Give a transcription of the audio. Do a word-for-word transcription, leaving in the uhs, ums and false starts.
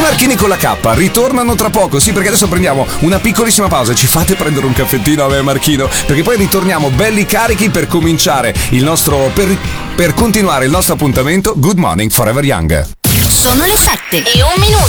Marchini con la K ritornano tra poco, sì, perché adesso prendiamo una piccolissima pausa. Ci fate prendere un caffettino a me e Marchino, perché poi ritorniamo belli carichi per cominciare il nostro per, per continuare il nostro appuntamento Good Morning Forever Young. Sono le sette e un minuto.